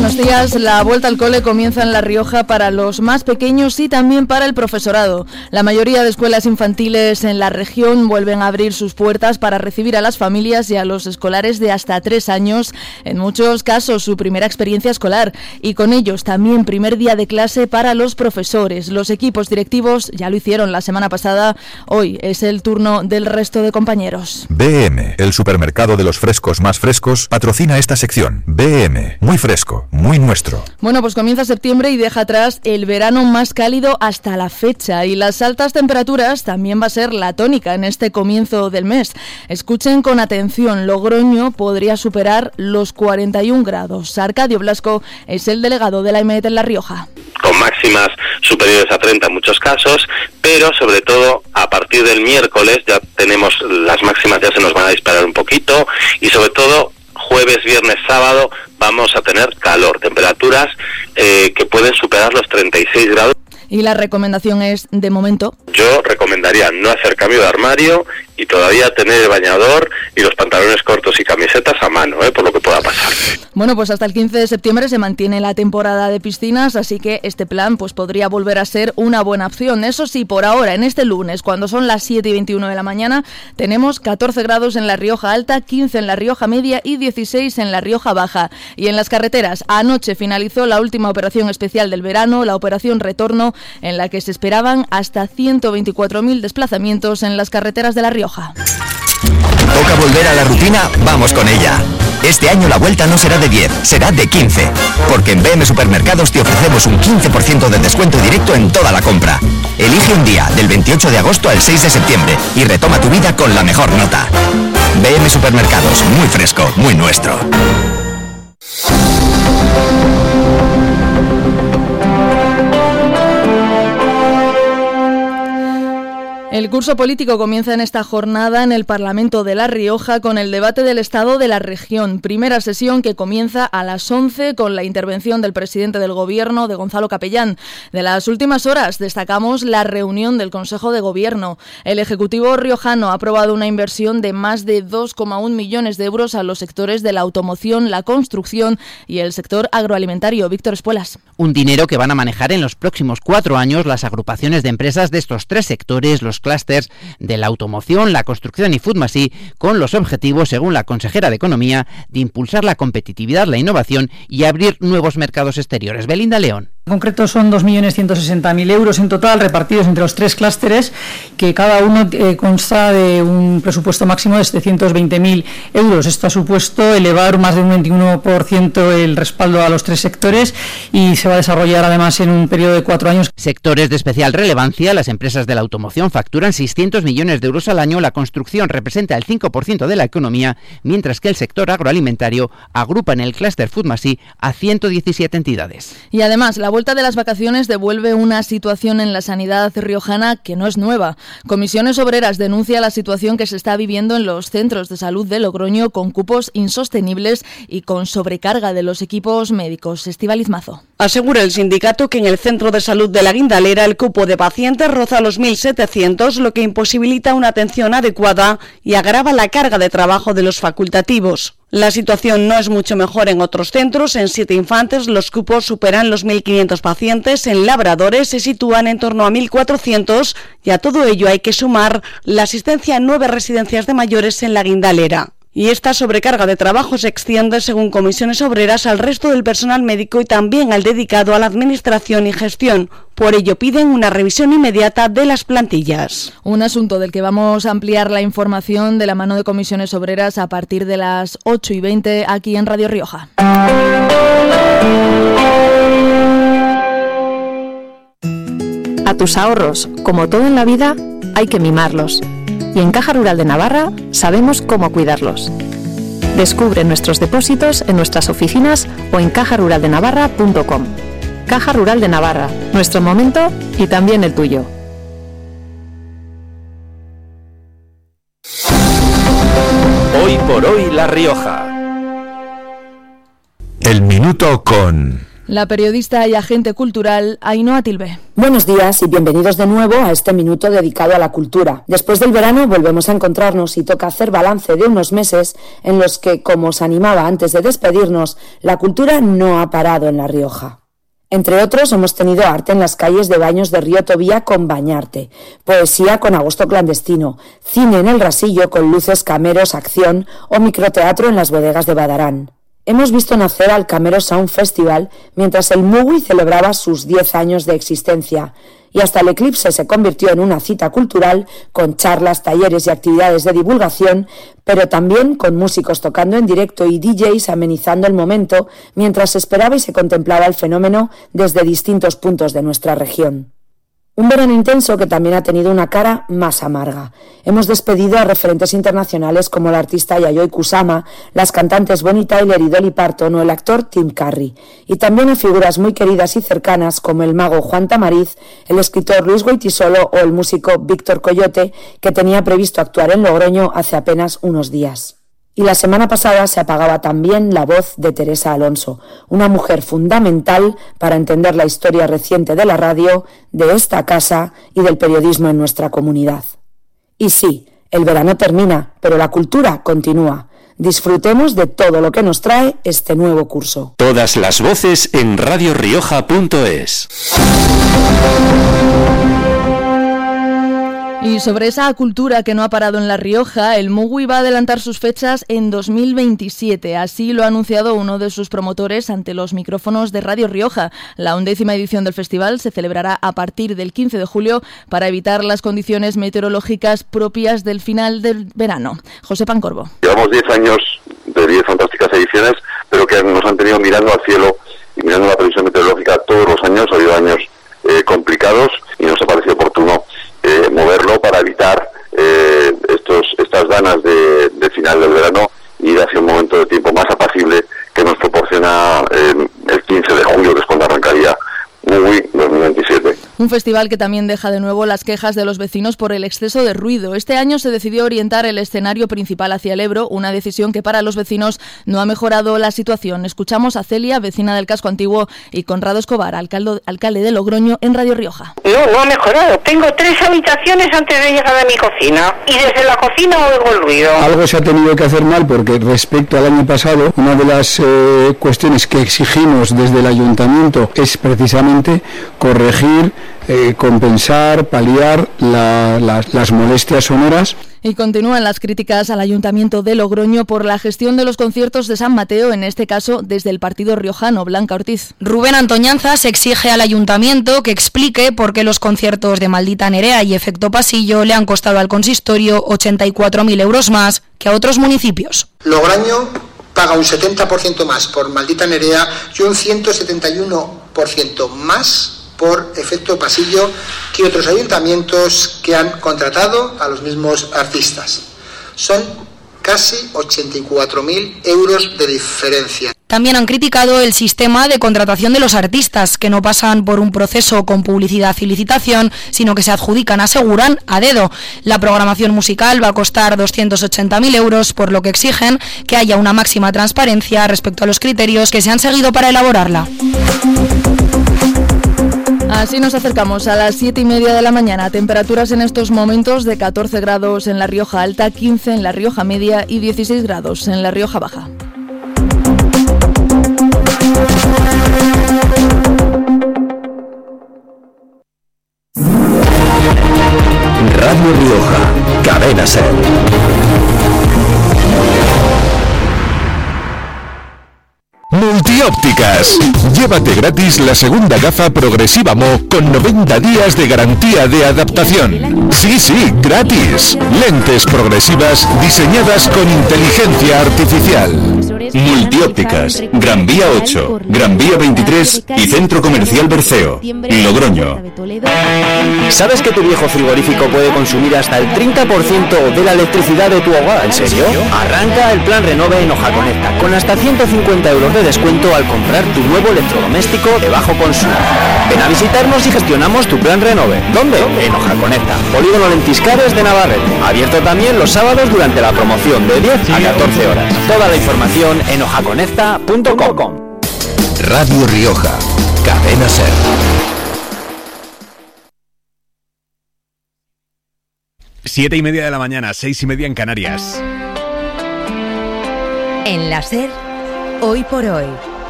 Buenos días. La vuelta al cole comienza en La Rioja para los más pequeños y también para el profesorado. La mayoría de escuelas infantiles en la región vuelven a abrir sus puertas para recibir a las familias y a los escolares de hasta 3 años, en muchos casos su primera experiencia escolar, y con ellos también primer día de clase para los profesores. Los equipos directivos ya lo hicieron la semana pasada. Hoy es el turno del resto de compañeros. BM, el supermercado de los frescos más frescos, patrocina esta sección. BM, muy fresco, muy nuestro. Bueno, pues comienza septiembre y deja atrás el verano más cálido hasta la fecha, y las altas temperaturas también va a ser la tónica en este comienzo del mes. Escuchen con atención, Logroño podría superar los 41 grados. Arcadio Blasco es el delegado de la EMET en La Rioja. Con máximas superiores a 30 en muchos casos, pero sobre todo a partir del miércoles ya tenemos las máximas, ya se nos van a disparar un poquito, y sobre todo jueves, viernes, sábado vamos a tener calor, temperaturas que pueden superar los 36 grados. Y la recomendación es, de momento, yo recomendaría no hacer cambio de armario y todavía tener el bañador y los pantalones cortos y camisetas a mano, por lo que pueda pasar. Bueno, pues hasta el 15 de septiembre se mantiene la temporada de piscinas, así que este plan pues podría volver a ser una buena opción. Eso sí, por ahora, en este lunes, cuando son las 7:21 de la mañana, tenemos 14 grados en La Rioja Alta, 15 en La Rioja Media y 16 en La Rioja Baja. Y en las carreteras, anoche finalizó la última operación especial del verano, la operación Retorno, en la que se esperaban hasta 124.000 desplazamientos en las carreteras de La Rioja. ¿Toca volver a la rutina? Vamos con ella. Este año la vuelta no será de 10, será de 15. Porque en BM Supermercados te ofrecemos un 15% de descuento directo en toda la compra. Elige un día, del 28 de agosto al 6 de septiembre, y retoma tu vida con la mejor nota. BM Supermercados, muy fresco, muy nuestro. El curso político comienza en esta jornada en el Parlamento de La Rioja con el debate del Estado de la región. Primera sesión que comienza a las 11 con la intervención del presidente del Gobierno, de Gonzalo Capellán. De las últimas horas destacamos la reunión del Consejo de Gobierno. El Ejecutivo riojano ha aprobado una inversión de más de 2,1 millones de euros a los sectores de la automoción, la construcción y el sector agroalimentario. Víctor Espuelas. Un dinero que van a manejar en los próximos 4 años las agrupaciones de empresas de estos 3 sectores, los clústeres de la automoción, la construcción y Foodmasí, con los objetivos, según la consejera de Economía, de impulsar la competitividad, la innovación y abrir nuevos mercados exteriores. Belinda León. En concreto son 2.160.000 euros en total, repartidos entre los 3 clústeres, que cada uno consta de un presupuesto máximo de 720.000 euros. Esto ha supuesto elevar más de un 21% el respaldo a los 3 sectores y se va a desarrollar además en un periodo de 4 años. Sectores de especial relevancia: las empresas de la automoción facturan 600 millones de euros al año, la construcción representa el 5% de la economía, mientras que el sector agroalimentario agrupa en el clúster Foodmasí a 117 entidades. Y además, la vuelta de las vacaciones devuelve una situación en la sanidad riojana que no es nueva. Comisiones Obreras denuncia la situación que se está viviendo en los centros de salud de Logroño, con cupos insostenibles y con sobrecarga de los equipos médicos. Estíbaliz Mazo. Asegura el sindicato que en el centro de salud de La Guindalera el cupo de pacientes roza los 1.700, lo que imposibilita una atención adecuada y agrava la carga de trabajo de los facultativos. La situación no es mucho mejor en otros centros. En 7 Infantes los cupos superan los 1.500 pacientes, en Labradores se sitúan en torno a 1.400 y a todo ello hay que sumar la asistencia a 9 residencias de mayores en La Guindalera. Y esta sobrecarga de trabajo se extiende, según Comisiones Obreras, al resto del personal médico y también al dedicado a la administración y gestión. Por ello piden una revisión inmediata de las plantillas. Un asunto del que vamos a ampliar la información de la mano de Comisiones Obreras a partir de las 8:20 aquí en Radio Rioja. A tus ahorros, como todo en la vida, hay que mimarlos. Y en Caja Rural de Navarra sabemos cómo cuidarlos. Descubre nuestros depósitos en nuestras oficinas o en cajaruraldenavarra.com. Caja Rural de Navarra, nuestro momento y también el tuyo. Hoy por hoy La Rioja. El minuto con... La periodista y agente cultural Ainhoa Tilbe. Buenos días y bienvenidos de nuevo a este minuto dedicado a la cultura. Después del verano volvemos a encontrarnos y toca hacer balance de unos meses en los que, como os animaba antes de despedirnos, la cultura no ha parado en La Rioja. Entre otros, hemos tenido arte en las calles de Baños de Río Tobía con Bañarte, poesía con Agosto Clandestino, cine en el Rasillo con luces, cameros, acción o microteatro en las bodegas de Badarán. Hemos visto nacer al Camero Sound Festival mientras el Mugui celebraba sus 10 años de existencia, y hasta el Eclipse se convirtió en una cita cultural con charlas, talleres y actividades de divulgación, pero también con músicos tocando en directo y DJs amenizando el momento mientras se esperaba y se contemplaba el fenómeno desde distintos puntos de nuestra región. Un verano intenso que también ha tenido una cara más amarga. Hemos despedido a referentes internacionales como la artista Yayoi Kusama, las cantantes Bonnie Tyler y Dolly Parton o el actor Tim Curry, y también a figuras muy queridas y cercanas como el mago Juan Tamariz, el escritor Luis Goitisolo o el músico Víctor Coyote, que tenía previsto actuar en Logroño hace apenas unos días. Y la semana pasada se apagaba también la voz de Teresa Alonso, una mujer fundamental para entender la historia reciente de la radio, de esta casa y del periodismo en nuestra comunidad. Y sí, el verano termina, pero la cultura continúa. Disfrutemos de todo lo que nos trae este nuevo curso. Todas las voces en radiorioja.es. Y sobre esa cultura que no ha parado en La Rioja, el Mugui va a adelantar sus fechas en 2027. Así lo ha anunciado uno de sus promotores ante los micrófonos de Radio Rioja. La 11ª edición del festival se celebrará a partir del 15 de julio para evitar las condiciones meteorológicas propias del final del verano. José Pancorbo. Llevamos 10 años de 10 fantásticas ediciones, pero que nos han tenido mirando al cielo y mirando la previsión meteorológica todos los años. Ha habido años complicados y nos ha parecido oportuno moverlo para evitar estas ganas de final del verano y ir hacia un momento de tiempo más apacible que nos proporciona el 15 de julio, que es cuando arrancaría Mugui 2027. Un festival que también deja de nuevo las quejas de los vecinos por el exceso de ruido. Este año se decidió orientar el escenario principal hacia el Ebro, una decisión que para los vecinos no ha mejorado la situación. Escuchamos a Celia, vecina del casco antiguo, y Conrado Escobar, alcalde de Logroño, en Radio Rioja. No ha mejorado. Tengo 3 habitaciones antes de llegar a mi cocina y desde la cocina oigo el ruido. Algo se ha tenido que hacer mal porque respecto al año pasado, una de las cuestiones que exigimos desde el ayuntamiento es precisamente corregir, compensar, paliar las molestias sonoras. Y continúan las críticas al Ayuntamiento de Logroño por la gestión de los conciertos de San Mateo, en este caso desde el partido riojano. Blanca Ortiz. Rubén Antoñanzas exige al Ayuntamiento que explique por qué los conciertos de Maldita Nerea y Efecto Pasillo le han costado al consistorio 84.000 euros más que a otros municipios. Logroño paga un 70% más por Maldita Nerea y un 171% más por Efecto Pasillo que otros ayuntamientos que han contratado a los mismos artistas. Son casi 84.000 euros de diferencia. También han criticado el sistema de contratación de los artistas, que no pasan por un proceso con publicidad y licitación, sino que se adjudican, aseguran, a dedo. La programación musical va a costar 280.000 euros, por lo que exigen que haya una máxima transparencia respecto a los criterios que se han seguido para elaborarla. Así nos acercamos a las 7:30 de la mañana. Temperaturas en estos momentos de 14 grados en La Rioja Alta, 15 en La Rioja Media y 16 grados en La Rioja Baja. Radio Rioja, Cadena SER. Multiópticas. Llévate gratis la segunda gafa progresiva Mo con 90 días de garantía de adaptación. Sí, gratis. Lentes progresivas diseñadas con inteligencia artificial. Multiópticas, Gran Vía 8, Gran Vía 23 y Centro Comercial Berceo, Logroño. ¿Sabes que tu viejo frigorífico puede consumir hasta el 30% de la electricidad de tu hogar? ¿En serio? Arranca el plan Renove en Ojaconecta con hasta 150 euros de descuento al comprar tu nuevo electrodoméstico de bajo consumo. Ven a visitarnos y gestionamos tu plan Renove. ¿Dónde? En Ojaconecta, Polígono Lentiscares de Navarrete. Abierto también los sábados durante la promoción de 10 a 14 horas. Toda la información en ojaconecta.com. Radio Rioja, Cadena SER. 7:30 de la mañana, 6:30 en Canarias. En la SER, hoy por hoy,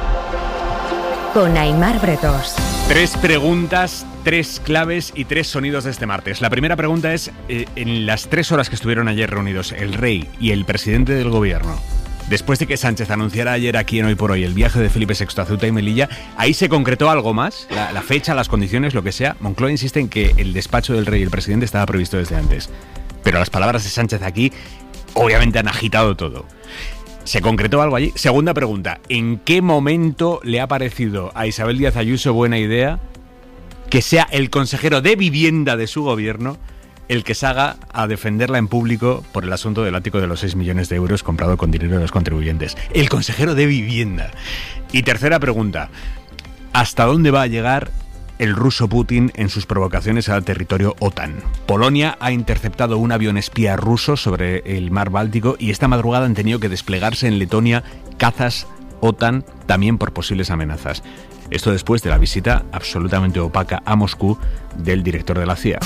con Aimar Bretos. 3 preguntas, 3 claves y 3 sonidos de este martes. La primera pregunta es, en las 3 horas que estuvieron ayer reunidos el rey y el presidente del gobierno, después de que Sánchez anunciara ayer aquí en Hoy por Hoy el viaje de Felipe VI a Ceuta y Melilla, ¿ahí se concretó algo más? La fecha, las condiciones, lo que sea. Moncloa insiste en que el despacho del rey y el presidente estaba previsto desde antes. Pero las palabras de Sánchez aquí obviamente han agitado todo. ¿Se concretó algo allí? Segunda pregunta, ¿en qué momento le ha parecido a Isabel Díaz Ayuso buena idea que sea el consejero de vivienda de su gobierno el que salga a defenderla en público por el asunto del ático de los 6 millones de euros comprado con dinero de los contribuyentes? El consejero de vivienda. Y tercera pregunta, ¿hasta dónde va a llegar el ruso Putin en sus provocaciones al territorio OTAN? Polonia ha interceptado un avión espía ruso sobre el mar Báltico y esta madrugada han tenido que desplegarse en Letonia cazas OTAN también por posibles amenazas. Esto después de la visita absolutamente opaca a Moscú del director de la CIA.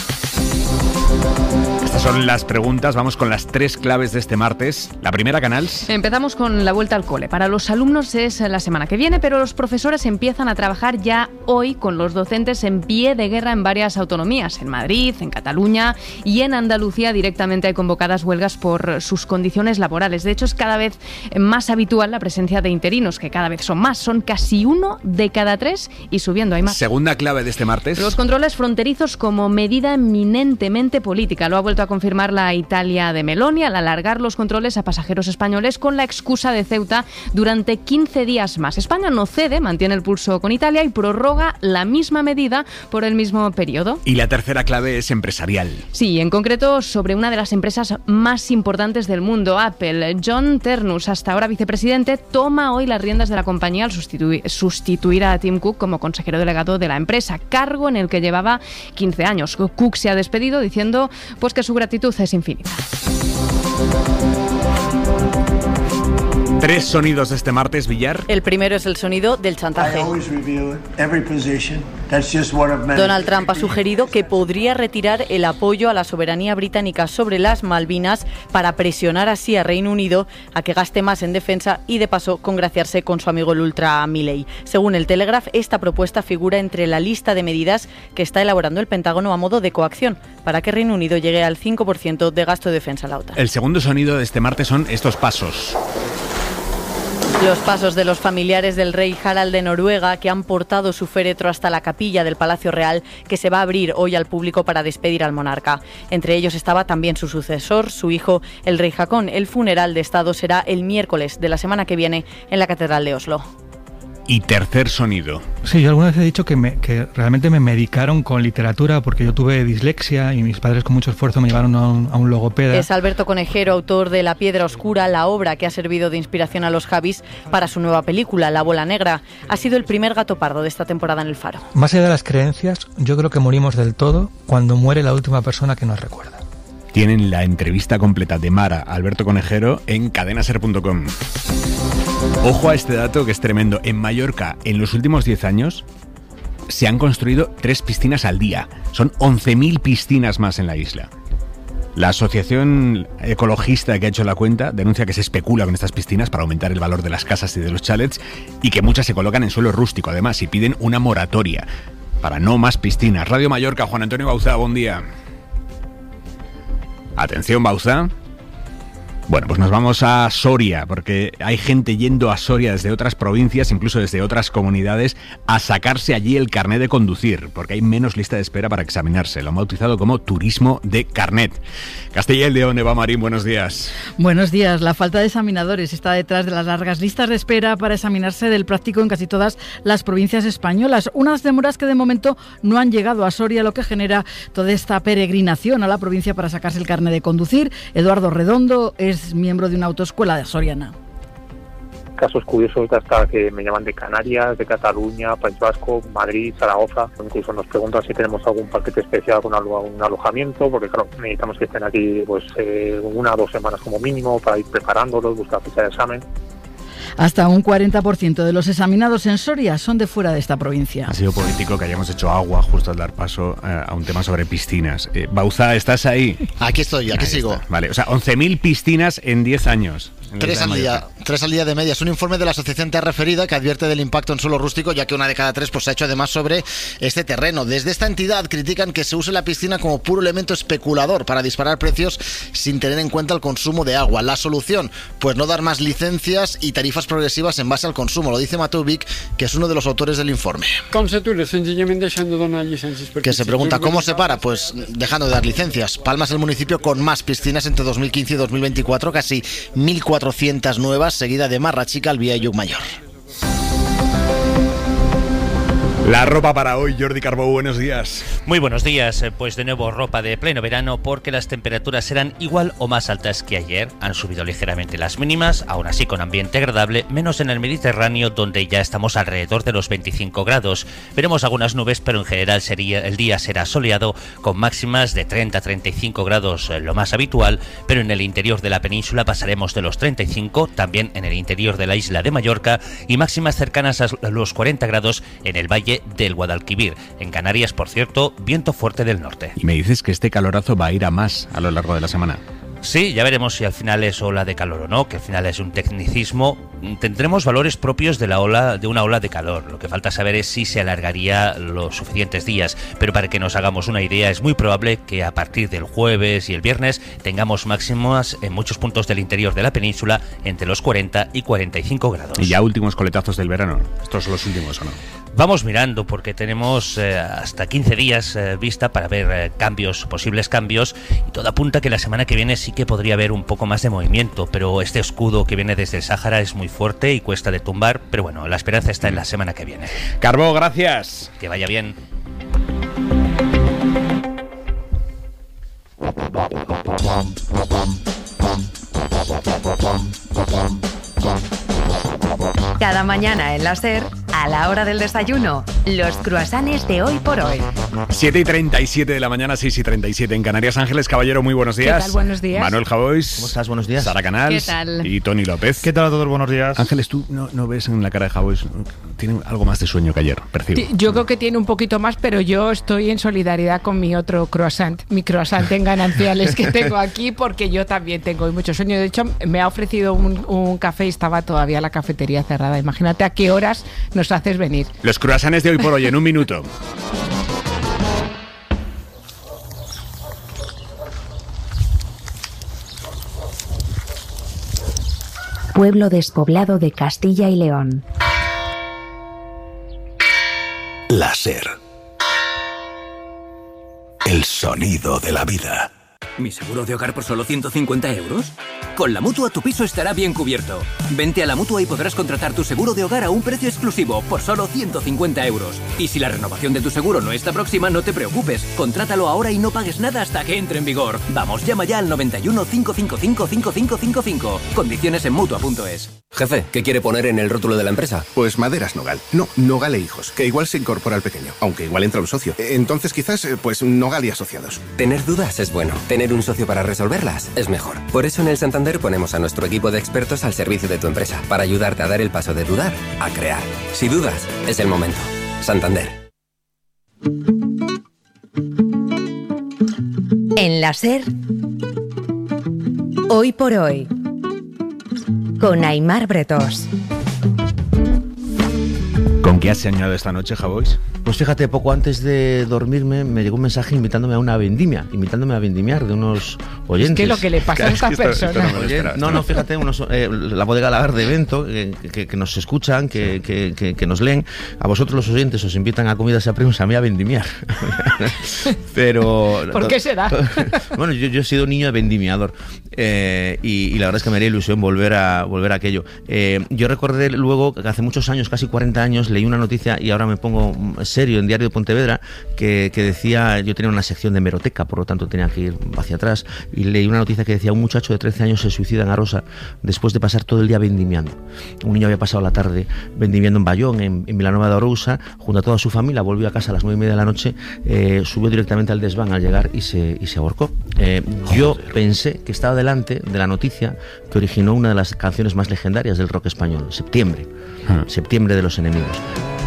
Estas son las preguntas, vamos con las 3 claves de este martes. La primera, Canals. Empezamos con la vuelta al cole. Para los alumnos es la semana que viene, pero los profesores empiezan a trabajar ya hoy con los docentes en pie de guerra en varias autonomías. En Madrid, en Cataluña y en Andalucía directamente hay convocadas huelgas por sus condiciones laborales. De hecho, es cada vez más habitual la presencia de interinos, que cada vez son más. Son casi 1 de cada 3 y subiendo, hay más. Segunda clave de este martes. Los controles fronterizos como medida eminentemente política. Lo ha vuelto a confirmar la Italia de Meloni al alargar los controles a pasajeros españoles con la excusa de Ceuta durante 15 días más. España no cede, mantiene el pulso con Italia y prorroga la misma medida por el mismo periodo. Y la tercera clave es empresarial. Sí, en concreto sobre una de las empresas más importantes del mundo, Apple. John Ternus, hasta ahora vicepresidente, toma hoy las riendas de la compañía al sustituir a Tim Cook como consejero delegado de la empresa, cargo en el que llevaba 15 años. Cook se ha despedido diciendo pues que su gratitud es infinita. 3 sonidos de este martes, Villar. El primero es el sonido del chantaje. Donald Trump ha sugerido que podría retirar el apoyo a la soberanía británica sobre las Malvinas para presionar así a Reino Unido a que gaste más en defensa y de paso congraciarse con su amigo el ultra Milley. Según el Telegraph, esta propuesta figura entre la lista de medidas que está elaborando el Pentágono a modo de coacción para que Reino Unido llegue al 5% de gasto de defensa a la OTAN. El segundo sonido de este martes son estos pasos. Los pasos de los familiares del rey Harald de Noruega, que han portado su féretro hasta la capilla del Palacio Real, que se va a abrir hoy al público para despedir al monarca. Entre ellos estaba también su sucesor, su hijo, el rey Haakon. El funeral de Estado será el miércoles de la semana que viene en la Catedral de Oslo. Y tercer sonido. Sí, yo alguna vez he dicho que realmente me medicaron con literatura porque yo tuve dislexia y mis padres con mucho esfuerzo me llevaron a un logopeda. Es Alberto Conejero, autor de La Piedra Oscura, la obra que ha servido de inspiración a los Javis para su nueva película, La Bola Negra. Ha sido el primer gato pardo de esta temporada en El Faro. Más allá de las creencias, yo creo que morimos del todo cuando muere la última persona que nos recuerda. Tienen la entrevista completa de Mara Alberto Conejero en cadenaser.com. Ojo a este dato que es tremendo. En Mallorca, en los últimos 10 años, se han construido 3 piscinas al día. Son 11.000 piscinas más en la isla. La asociación ecologista que ha hecho la cuenta denuncia que se especula con estas piscinas para aumentar el valor de las casas y de los chalets y que muchas se colocan en suelo rústico, además, y piden una moratoria para no más piscinas. Radio Mallorca, Juan Antonio Bauzá, buen día. Atención, Bauzá. Bueno, pues nos vamos a Soria, porque hay gente yendo a Soria desde otras provincias, incluso desde otras comunidades, a sacarse allí el carnet de conducir, porque hay menos lista de espera para examinarse. Lo han bautizado como turismo de carnet. Castilla y León, Eva Marín, buenos días. Buenos días. La falta de examinadores está detrás de las largas listas de espera para examinarse del práctico en casi todas las provincias españolas. Unas demoras que de momento no han llegado a Soria, lo que genera toda esta peregrinación a la provincia para sacarse el carnet de conducir. Eduardo Redondo es miembro de una autoescuela de soriana. Casos curiosos de hasta que me llaman de Canarias, de Cataluña, País Vasco, Madrid, Zaragoza. Incluso nos preguntan si tenemos algún paquete especial con un alojamiento, porque claro, necesitamos que estén aquí pues 1 o 2 semanas como mínimo para ir preparándolos, buscar fecha de examen. Hasta un 40% de los examinados en Soria son de fuera de esta provincia. Ha sido político que hayamos hecho agua justo al dar paso a un tema sobre piscinas. Bauza, ¿estás ahí? Aquí estoy, aquí sigo. Vale, o sea, 11.000 piscinas en 10 años. 3 al día de media. Es un informe de la asociación Terra Ferida que advierte del impacto en suelo rústico, ya que una de cada 3 pues, se ha hecho además sobre este terreno. Desde esta entidad critican que se use la piscina como puro elemento especulador para disparar precios sin tener en cuenta el consumo de agua. La solución, pues no dar más licencias y tarifas progresivas en base al consumo. Lo dice Mateu Vic, que es uno de los autores del informe. Que se pregunta ¿cómo se para? Pues dejando de dar licencias. Palma es el municipio con más piscinas entre 2015 y 2024, casi 1.400 nuevas, seguida de Marrachica, Albía y Llucmayor. La ropa para hoy, Jordi Carbó, buenos días. Muy buenos días, pues de nuevo ropa de pleno verano porque las temperaturas serán igual o más altas que ayer. Han subido ligeramente las mínimas, aún así con ambiente agradable, menos en el Mediterráneo donde ya estamos alrededor de los 25 grados. Veremos algunas nubes, pero en general el día será soleado con máximas de 30-35 grados, lo más habitual, pero en el interior de la península pasaremos de los 35, también en el interior de la isla de Mallorca y máximas cercanas a los 40 grados en el valle del Guadalquivir. En Canarias, por cierto, viento fuerte del norte. Y me dices que este calorazo va a ir a más a lo largo de la semana. Sí, ya veremos si al final es ola de calor o no, que al final es un tecnicismo. Tendremos valores propios de una ola de calor. Lo que falta saber es si se alargaría los suficientes días. Pero para que nos hagamos una idea, es muy probable que a partir del jueves y el viernes tengamos máximas en muchos puntos del interior de la península entre los 40 y 45 grados. Y ya últimos coletazos del verano. ¿Estos son los últimos o no? Vamos mirando porque tenemos hasta 15 días vista para ver posibles cambios, y todo apunta que la semana que viene sí que podría haber un poco más de movimiento, pero este escudo que viene desde el Sáhara es muy fuerte y cuesta de tumbar, pero bueno, la esperanza está en la semana que viene. Carbó, gracias. Que vaya bien. Cada mañana en la SER, a la hora del desayuno, los croissants de hoy por hoy. 7:37 de la mañana, 6:37 en Canarias. Ángeles Caballero, muy buenos días. ¿Qué tal? Buenos días. Manuel Javois. ¿Cómo estás? Buenos días. Sara Canals. ¿Qué tal? Y Tony López. ¿Qué tal a todos? Buenos días. Ángeles, tú no ves en la cara de Javois, tiene algo más de sueño que ayer, percibo. Yo creo que tiene un poquito más, pero yo estoy en solidaridad con mi otro croissant, mi croissant en gananciales que tengo aquí, porque yo también tengo mucho sueño. De hecho, me ha ofrecido un café y estaba todavía la cafetería cerrada. Imagínate a qué horas nos haces venir. Los croissants de hoy por hoy, en un minuto. Pueblo despoblado de Castilla y León. La SER. El sonido de la vida. ¿Mi seguro de hogar por solo 150 euros? Con la Mutua tu piso estará bien cubierto. Vente a la Mutua y podrás contratar tu seguro de hogar a un precio exclusivo por solo 150 euros. Y si la renovación de tu seguro no está próxima, no te preocupes. Contrátalo ahora y no pagues nada hasta que entre en vigor. Vamos, llama ya al 91 555 5555. Condiciones en Mutua.es. Jefe, ¿qué quiere poner en el rótulo de la empresa? Pues Maderas Nogal. No, Nogal e Hijos, que igual se incorpora al pequeño, aunque igual entra un socio. Entonces quizás, pues Nogal y Asociados. Tener dudas es bueno. Tener un socio para resolverlas es mejor. Por eso en el Santander ponemos a nuestro equipo de expertos al servicio de tu empresa, para ayudarte a dar el paso de dudar a crear. Si dudas, es el momento. Santander. En la SER, hoy por hoy, con Aimar Bretós. ¿Con qué has soñado esta noche, Javois? Pues fíjate, poco antes de dormirme me llegó un mensaje invitándome a una vendimia, invitándome a vendimiar de unos oyentes. Es que lo que le pasa a esta persona. No, fíjate, la bodega Lagar de Evento, que nos escuchan, que nos leen. A vosotros los oyentes os invitan a comidas a primos, a mí a vendimiar. Pero ¿por qué será? Bueno, yo he sido niño de vendimiador y la verdad es que me haría ilusión volver a aquello. Yo recordé luego que hace muchos años, casi 40 años, leí una noticia y ahora me pongo serio en Diario de Pontevedra que decía, yo tenía una sección de hemeroteca, por lo tanto tenía que ir hacia atrás, y leí una noticia que decía: un muchacho de 13 años se suicida en Arosa después de pasar todo el día vendimiando. Un niño había pasado la tarde vendimiando en Bayón, en Vilanova de Arousa, junto a toda su familia, volvió a casa a las 9:30 de la noche, subió directamente al desván al llegar y se ahorcó. Yo pensé que estaba delante de la noticia que originó una de las canciones más legendarias del rock español, Septiembre de los Enemigos.